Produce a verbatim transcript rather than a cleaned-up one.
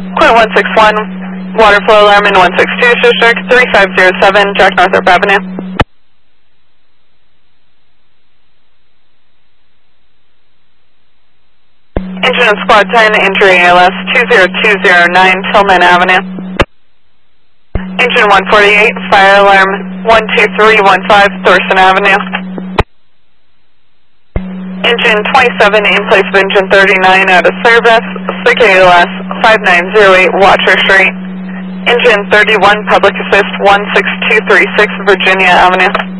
Quint one six one, water flow alarm in one six two district, three five zero seven, Jack Northrop Avenue. Engine and Squad ten, injury A L S two zero two zero nine, Tillman Avenue. Engine one forty-eight, fire alarm one two three one five, Thorson Avenue. Engine twenty-seven, in place of engine thirty-nine, out of service, S I C A L S five nine zero eight, Watcher Street. Engine thirty-one, public assist one six two three six, Virginia Avenue.